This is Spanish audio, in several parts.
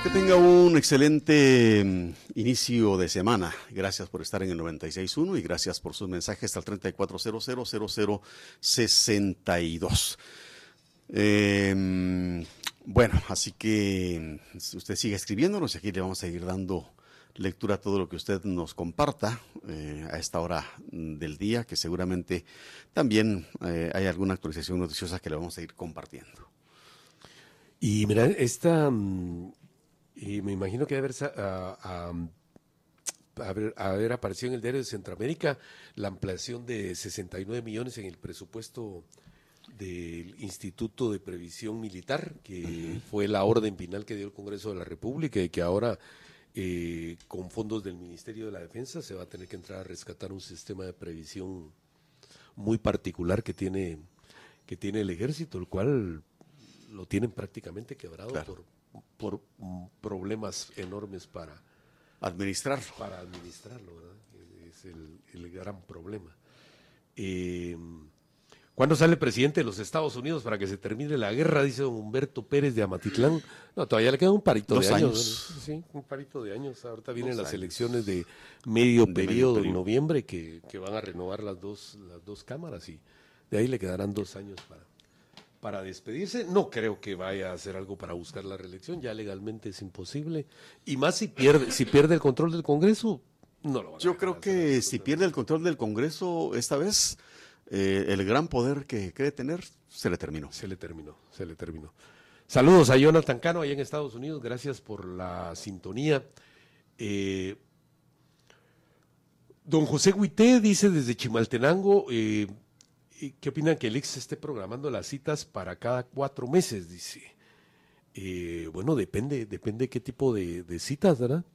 Que tenga un excelente inicio de semana. Gracias por estar en el 96.1 y gracias por sus mensajes al 34000062. Bueno, así que usted sigue escribiéndonos y aquí le vamos a seguir dando lectura a todo lo que usted nos comparta a esta hora del día, que seguramente también hay alguna actualización noticiosa que le vamos a ir compartiendo. Y mira, y me imagino que debe haber aparecido en el diario de Centroamérica la ampliación de 69 millones en el presupuesto del Instituto de Previsión Militar, que fue la orden final que dio el Congreso de la República y que ahora con fondos del Ministerio de la Defensa se va a tener que entrar a rescatar un sistema de previsión muy particular que tiene el Ejército, el cual lo tienen prácticamente quebrado, claro, por problemas enormes para administrarlo. ¿Verdad? Es el gran problema. ¿Cuándo sale el presidente de los Estados Unidos para que se termine la guerra? Dice don Humberto Pérez de Amatitlán. No, todavía le queda un parito de años. Sí, un parito de años. Ahorita vienen las elecciones de medio periodo en noviembre que van a renovar las dos cámaras y de ahí le quedarán 2 años para despedirse. No creo que vaya a hacer algo para buscar la reelección, ya legalmente es imposible, y más si pierde el control del Congreso, no lo van a Yo creo que si pierde el control del Congreso esta vez, el gran poder que cree tener se le terminó. Saludos a Jonathan Cano allá en Estados Unidos, gracias por la sintonía. Don José Huité dice desde Chimaltenango, ¿qué opinan que el IX esté programando las citas para cada 4 meses? Dice. Bueno, depende qué tipo de citas, ¿verdad?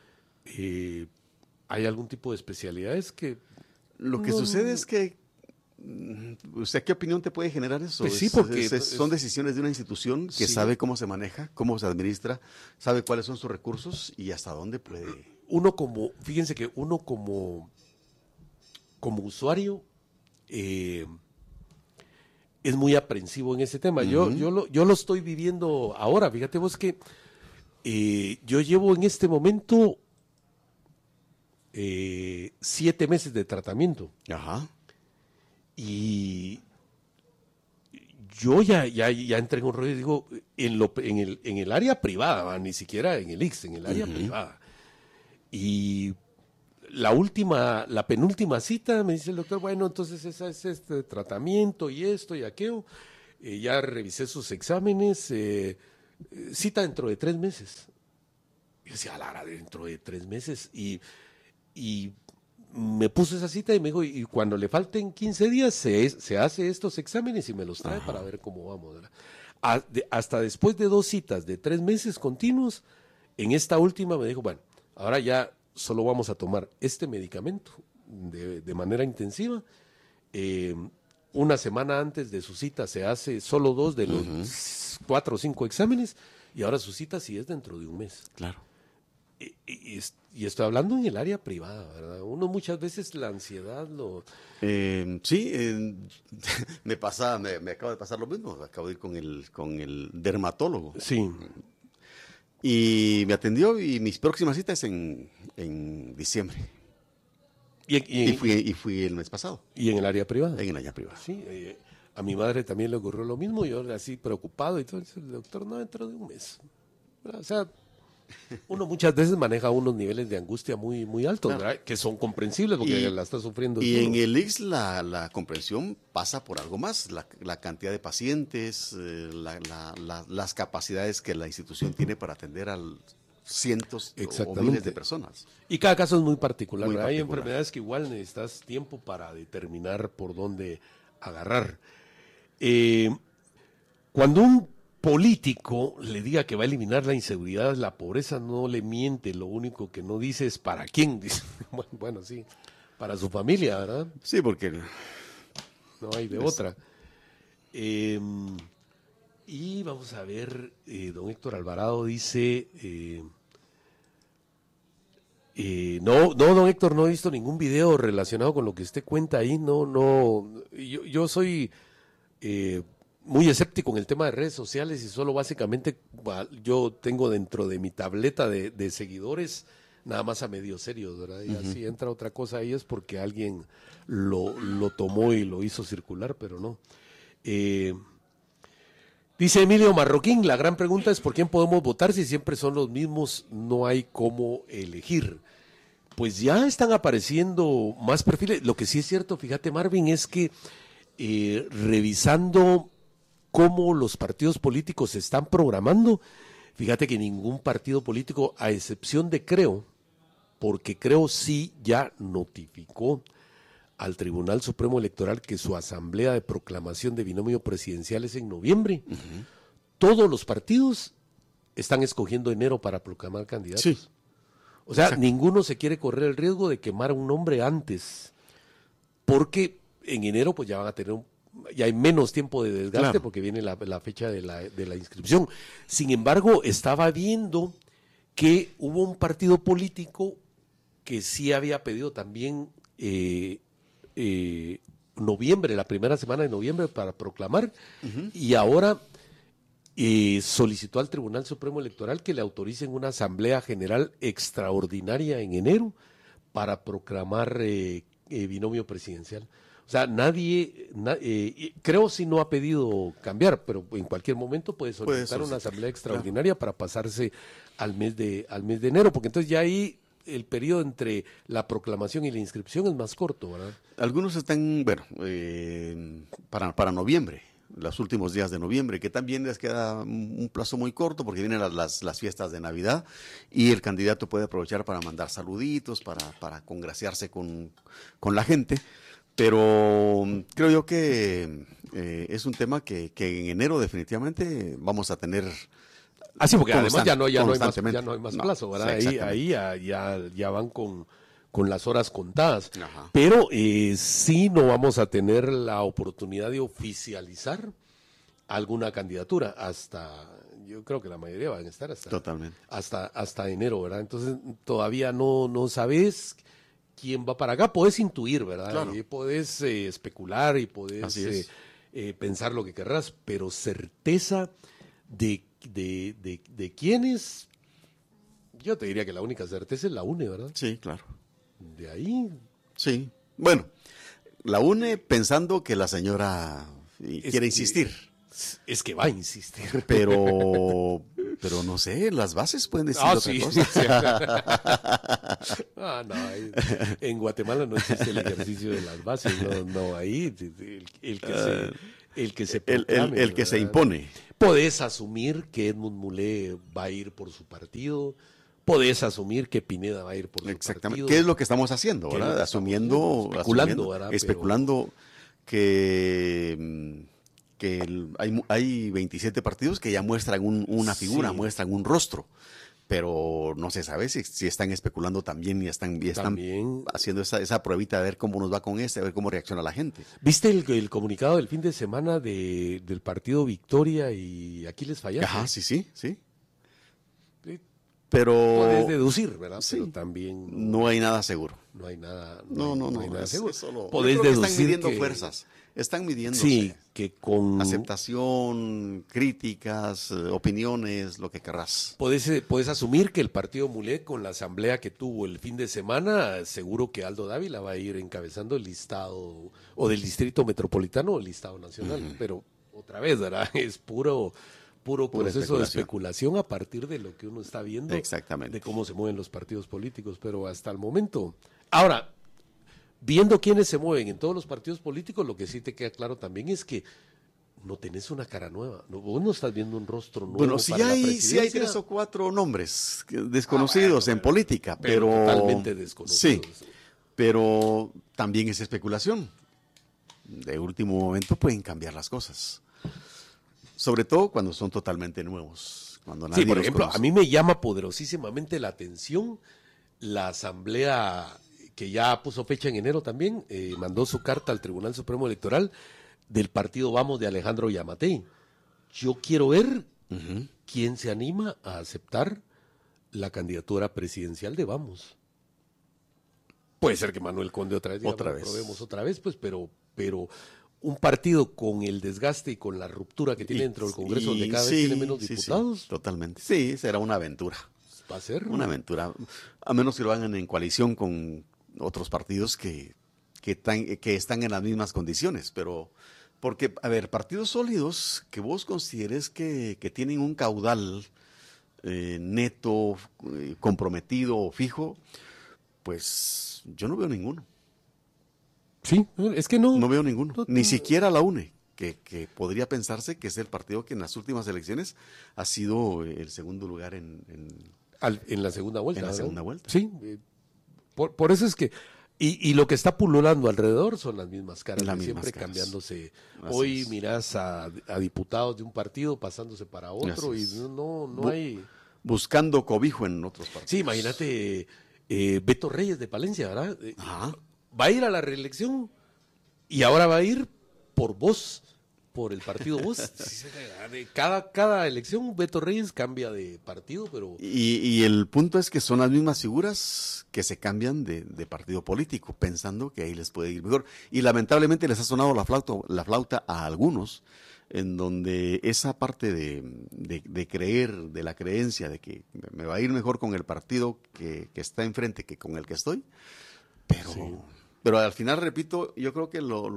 Hay algún tipo de especialidades que... Lo que sucede es que, ¿qué opinión te puede generar eso? Pues sí, porque son decisiones de una institución que sabe cómo se maneja, cómo se administra, sabe cuáles son sus recursos y hasta dónde puede... Fíjense que uno como usuario... es muy aprensivo en ese tema. Uh-huh. Yo lo estoy viviendo ahora. Fíjate vos que yo llevo en este momento 7 meses de tratamiento. Ajá. Y yo ya entré en un rollo y digo, en el área privada, ni siquiera en el IX, en el área privada. Y la penúltima cita, me dice el doctor, bueno, entonces ese es este tratamiento y esto y aquello. Ya revisé sus exámenes, cita dentro de 3 meses. Yo decía, Lara, dentro de 3 meses. Y me puso esa cita y me dijo, y cuando le falten 15 días se hace estos exámenes y me los trae para ver cómo vamos, ¿verdad? Hasta después de 2 citas de 3 meses continuos, en esta última me dijo, bueno, ahora ya solo vamos a tomar este medicamento de manera intensiva. Una semana antes de su cita se hace solo 2 de los 4 o 5 exámenes y ahora su cita sí es dentro de un mes. Claro. Y estoy hablando en el área privada, ¿verdad? Uno muchas veces la ansiedad lo... Sí, me acaba de pasar lo mismo. Acabo de ir con el dermatólogo. Sí. Y me atendió y mis próximas citas en diciembre. Y fui el mes pasado. ¿Y en el área privada? En el área privada. Sí, a mi madre también le ocurrió lo mismo, yo así preocupado y todo, el doctor, no, dentro de un mes. O sea, uno muchas veces maneja unos niveles de angustia muy, muy altos, claro, ¿verdad? Que son comprensibles porque la está sufriendo. Y en el IX la comprensión pasa por algo más, la cantidad de pacientes, las capacidades que la institución tiene para atender a cientos o miles de personas. Y cada caso es muy particular. Hay enfermedades que igual necesitas tiempo para determinar por dónde agarrar. Cuando un político le diga que va a eliminar la inseguridad, la pobreza, no le miente, lo único que no dice es para quién, dice. Bueno, sí, para su familia, ¿verdad? Sí, porque no hay de otra. Y vamos a ver, don Héctor Alvarado dice, no, don Héctor, no he visto ningún video relacionado con lo que usted cuenta ahí, yo soy muy escéptico en el tema de redes sociales y solo básicamente yo tengo dentro de mi tableta de seguidores nada más a medio serios, ¿verdad? Y así entra otra cosa ahí es porque alguien lo tomó y lo hizo circular, pero no. Dice Emilio Marroquín, la gran pregunta es ¿por quién podemos votar si siempre son los mismos? No hay cómo elegir. Pues ya están apareciendo más perfiles. Lo que sí es cierto, fíjate Marvin, es que revisando cómo los partidos políticos se están programando, fíjate que ningún partido político, a excepción de Creo, porque Creo sí ya notificó al Tribunal Supremo Electoral que su asamblea de proclamación de binomio presidencial es en noviembre. Todos los partidos están escogiendo enero para proclamar candidatos. Sí. O sea, Exacto. ninguno se quiere correr el riesgo de quemar un nombre antes, porque en enero pues ya van a tener ya hay menos tiempo de desgaste, Claro. porque viene la fecha de la inscripción. Sin embargo, estaba viendo que hubo un partido político que sí había pedido también noviembre, la primera semana de noviembre para proclamar, y ahora solicitó al Tribunal Supremo Electoral que le autoricen una asamblea general extraordinaria en enero para proclamar binomio presidencial. O sea, creo si no ha pedido cambiar, pero en cualquier momento puede solicitar una asamblea extraordinaria para pasarse al mes de enero, porque entonces ya ahí el periodo entre la proclamación y la inscripción es más corto, ¿verdad? Algunos están, bueno, para noviembre, los últimos días de noviembre, que también les queda un plazo muy corto porque vienen las fiestas de Navidad y el candidato puede aprovechar para mandar saluditos, para congraciarse con la gente. Pero creo yo que es un tema que en enero definitivamente vamos a tener. Así, porque además ya no hay más No, plazo, ¿verdad? sí, ahí ya van con las horas contadas. Ajá. Pero sí no vamos a tener la oportunidad de oficializar alguna candidatura yo creo que la mayoría van a estar Totalmente. hasta enero, ¿verdad? Entonces todavía no sabes quién va para acá. Podés intuir, ¿verdad? Claro. Y podés especular y podés pensar lo que querrás, pero certeza de quiénes, yo te diría que la única certeza es la UNE, ¿verdad? Sí, claro. De ahí. Sí. Bueno, la UNE pensando que la señora quiere insistir. Es que va a insistir. Pero no sé, las bases pueden decir otra cosa. Sí. No, en Guatemala no existe el ejercicio de las bases, no, ahí el que se impone. Podés asumir que Edmund Mulé va a ir por su partido, podés asumir que Pineda va a ir por su partido. Exactamente. ¿Qué es lo que estamos haciendo, verdad? Especulando que hay 27 partidos que ya muestran una figura, muestran un rostro, pero no se sabe si están especulando también y están haciendo esa pruebita de ver cómo nos va con a ver cómo reacciona la gente. ¿Viste el comunicado del fin de semana del partido Victoria y Aquiles Fallaste? Ajá, sí. Pero puedes deducir, ¿verdad? Sí, pero también no hay nada seguro. No hay nada. No hay nada seguro. Solo, podés deducir están midiendo fuerzas. Están midiéndose. Sí, que con aceptación, críticas, opiniones, lo que querrás. Podés asumir que el partido Mulé, con la asamblea que tuvo el fin de semana, seguro que Aldo Dávila va a ir encabezando el listado o del distrito metropolitano o el listado nacional. Pero otra vez, ¿verdad? Es puro proceso de especulación a partir de lo que uno está viendo. Exactamente. De cómo se mueven los partidos políticos. Pero hasta el momento. Ahora, viendo quiénes se mueven en todos los partidos políticos, lo que sí te queda claro también es que no tenés una cara nueva. Vos no estás viendo un rostro nuevo. Bueno, sí hay 3 o 4 nombres desconocidos en política, pero totalmente desconocidos. Sí, pero también es especulación. De último momento pueden cambiar las cosas. Sobre todo cuando son totalmente nuevos. Cuando nadie por ejemplo, conoce. a mí me llama poderosísimamente la atención la asamblea que ya puso fecha en enero también, mandó su carta al Tribunal Supremo Electoral del partido Vamos de Alejandro Yamatei. Yo quiero ver quién se anima a aceptar la candidatura presidencial de Vamos. Puede ser que Manuel Conde otra vez. Probemos otra vez, pues, pero un partido con el desgaste y con la ruptura que tiene dentro del Congreso, donde cada vez tiene menos diputados. Sí, totalmente. Sí, será una aventura. Va a ser una aventura, a menos que lo hagan en coalición con otros partidos que están en las mismas condiciones, pero porque, a ver, partidos sólidos que vos consideres que tienen un caudal neto, comprometido o fijo, pues yo no veo ninguno. Sí, es que no. No veo ninguno, ni siquiera la UNE, que podría pensarse que es el partido que en las últimas elecciones ha sido el segundo lugar en la segunda vuelta. En la segunda vuelta. Sí, por eso es que... Y lo que está pululando alrededor son las mismas caras, siempre caras. Cambiándose. Así hoy es. Mirás a diputados de un partido pasándose para otro y no hay... Buscando cobijo en otros partidos. Sí, imagínate Beto Reyes de Palencia, ¿verdad? Ajá. Va a ir a la reelección y ahora va a ir por Voz, por el partido Voz. Cada elección Beto Reyes cambia de partido, pero... Y el punto es que son las mismas figuras que se cambian de partido político, pensando que ahí les puede ir mejor. Y lamentablemente les ha sonado la flauta a algunos, en donde esa parte de creer, de la creencia de que me va a ir mejor con el partido que está enfrente que con el que estoy, pero... Sí. Pero al final, repito, yo creo que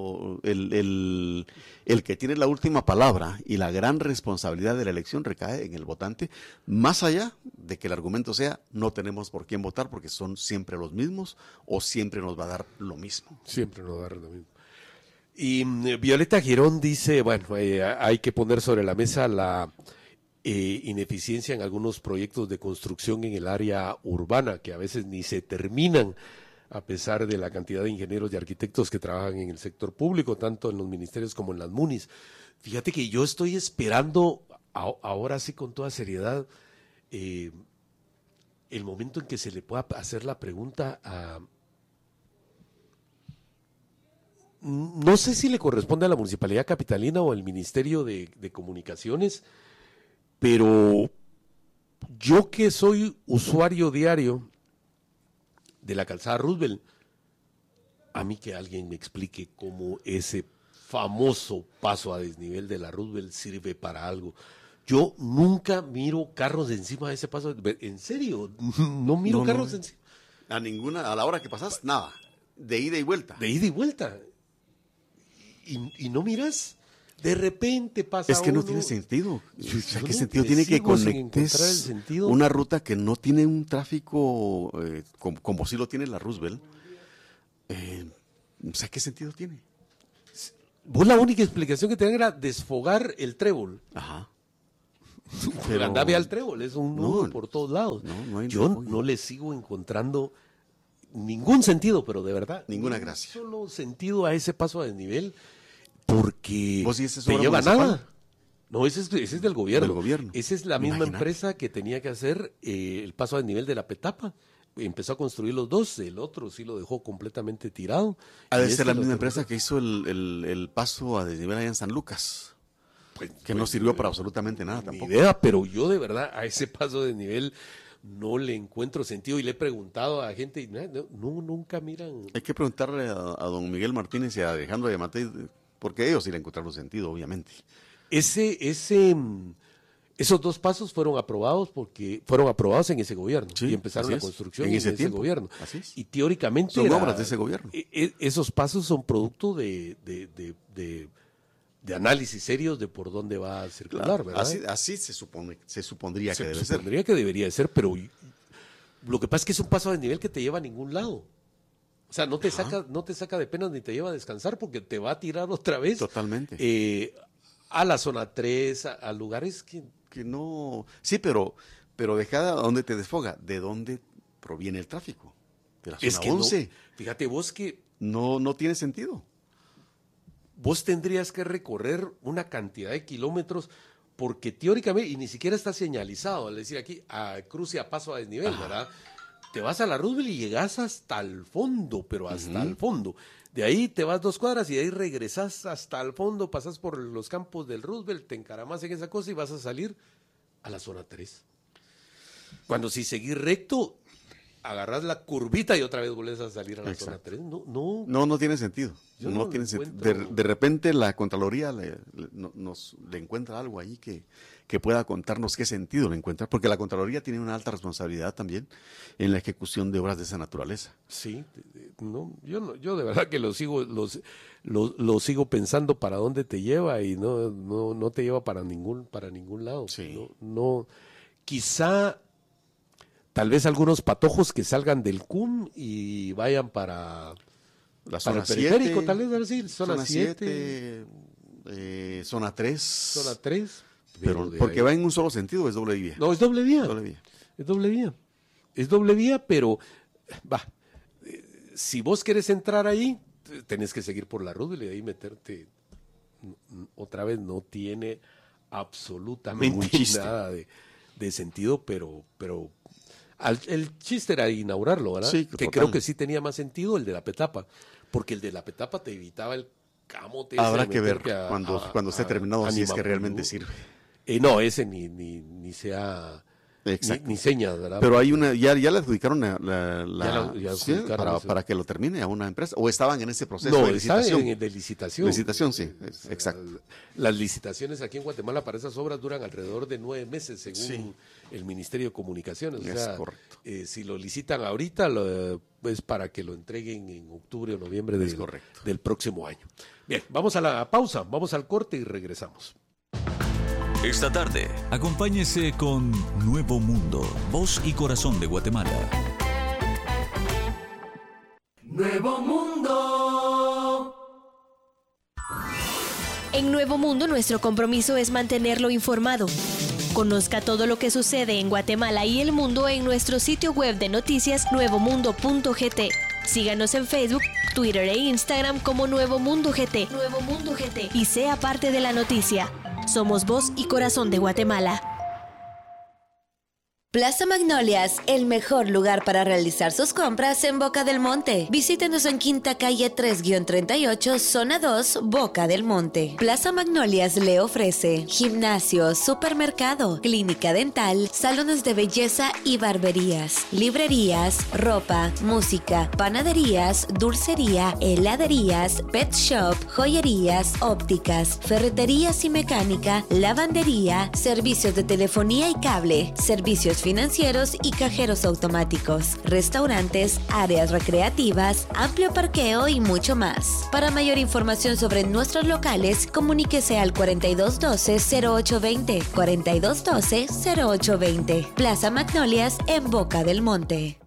el que tiene la última palabra y la gran responsabilidad de la elección recae en el votante, más allá de que el argumento sea no tenemos por quién votar porque son siempre los mismos o siempre nos va a dar lo mismo. Siempre nos va a dar lo mismo. Y Violeta Girón dice, bueno, hay que poner sobre la mesa la ineficiencia en algunos proyectos de construcción en el área urbana que a veces ni se terminan, a pesar de la cantidad de ingenieros y arquitectos que trabajan en el sector público, tanto en los ministerios como en las MUNIs. Fíjate que yo estoy esperando, ahora sí con toda seriedad, el momento en que se le pueda hacer la pregunta a... No sé si le corresponde a la Municipalidad Capitalina o al Ministerio de Comunicaciones, pero yo que soy usuario diario de la calzada Roosevelt, a mí que alguien me explique cómo ese famoso paso a desnivel de la Roosevelt sirve para algo. Yo nunca miro carros encima de ese paso, en serio, no miro carros encima. A la hora que pasas, nada, de ida y vuelta. De ida y vuelta. Y no miras, de repente pasa Es que no tiene sentido. ¿Qué sentido tiene que conectes una ruta que no tiene un tráfico como sí lo tiene la Roosevelt? ¿Qué sentido tiene? Vos la única explicación que tenían era desfogar el trébol. Ajá. Pero andaba al trébol, es un nudo por todos lados. Yo no le sigo encontrando ningún sentido, pero de verdad. Ninguna gracia. Solo sentido a ese paso a desnivel. Porque te lleva nada. No, ese es del gobierno. Gobierno. Esa es la misma empresa que tenía que hacer el paso a desnivel de la Petapa. Empezó a construir los dos, el otro sí lo dejó completamente tirado. Ha de ser la misma empresa que hizo el paso a desnivel allá en San Lucas. Que no sirvió para absolutamente nada tampoco. Ni idea, pero yo de verdad a ese paso de desnivel no le encuentro sentido y le he preguntado a gente y nunca miran. Hay que preguntarle a don Miguel Martínez y a Alejandro Yamatei, porque ellos sí le encontraron sentido, obviamente. Esos dos pasos fueron aprobados en ese gobierno, sí, y empezaron la construcción en ese gobierno. Así es. Y teóricamente son obras de ese gobierno. Esos pasos son producto de análisis serios de por dónde va a circular, claro, ¿verdad? Así se supondría que debe ser. Se supondría que debería ser, pero lo que pasa es que es un paso de nivel que te lleva a ningún lado. O sea, no te saca de penas ni te lleva a descansar porque te va a tirar otra vez. Totalmente. A la zona 3, a lugares que no... Sí, pero dejada donde te desfoga, ¿de dónde proviene el tráfico? De la zona 11. No, fíjate vos que... No tiene sentido. Vos tendrías que recorrer una cantidad de kilómetros porque teóricamente, y ni siquiera está señalizado, es decir, aquí a cruce a paso a desnivel, ¿verdad? Te vas a la Roosevelt y llegas hasta el fondo, pero hasta el fondo. De ahí te vas 2 cuadras y de ahí regresas hasta el fondo, pasas por los campos del Roosevelt, te encaramas en esa cosa y vas a salir a la zona 3. Cuando si seguís recto, agarras la curvita y otra vez vuelves a salir a la zona 3. No tiene sentido. No tiene sentido. De repente la Contraloría le encuentra algo ahí que pueda contarnos qué sentido le encuentra, porque la Contraloría tiene una alta responsabilidad también en la ejecución de obras de esa naturaleza. Sí, yo de verdad que lo sigo pensando para dónde te lleva y no te lleva para ningún lado. Sí. Quizá tal vez algunos patojos que salgan del CUM y vayan para la zona el periférico, 7, tal vez decir, zona 7, zona 3. Zona 3. Pero porque va en un solo sentido, es doble vía. No, es doble vía. Es doble vía, pero si vos querés entrar ahí, tenés que seguir por la ruta y ahí meterte otra vez. No tiene absolutamente nada de sentido, pero el chiste era inaugurarlo, ¿verdad? Sí, que creo que sí tenía más sentido el de la Petapa, porque el de la Petapa te evitaba el camote. Habrá que ver cuando esté terminado si es que realmente sirve. No, ese ni sea ni señas, ¿verdad? Pero hay ya le adjudicaron para que lo termine a una empresa, o estaban en ese proceso de licitación. No, de licitación. Licitación, sí, exacto. Las licitaciones aquí en Guatemala para esas obras duran alrededor de 9 meses, según el Ministerio de Comunicaciones. O sea, correcto. Si lo licitan ahorita, es para que lo entreguen en octubre o noviembre del próximo año. Bien, vamos a la pausa, vamos al corte y regresamos. Esta tarde, acompáñese con Nuevo Mundo, voz y corazón de Guatemala. Nuevo Mundo. En Nuevo Mundo, nuestro compromiso es mantenerlo informado. Conozca todo lo que sucede en Guatemala y el mundo en nuestro sitio web de noticias nuevomundo.gt. Síganos en Facebook, Twitter e Instagram como Nuevo Mundo GT. Nuevo Mundo GT. Y sea parte de la noticia. Somos voz y corazón de Guatemala. Plaza Magnolias, el mejor lugar para realizar sus compras en Boca del Monte. Visítenos en Quinta Calle 3-38, Zona 2, Boca del Monte. Plaza Magnolias le ofrece gimnasio, supermercado, clínica dental, salones de belleza y barberías, librerías, ropa, música, panaderías, dulcería, heladerías, pet shop, joyerías, ópticas, ferreterías y mecánica, lavandería, servicios de telefonía y cable, servicios financieros y cajeros automáticos, restaurantes, áreas recreativas, amplio parqueo y mucho más. Para mayor información sobre nuestros locales, comuníquese al 4212-0820, 4212-0820. Plaza Magnolias en Boca del Monte.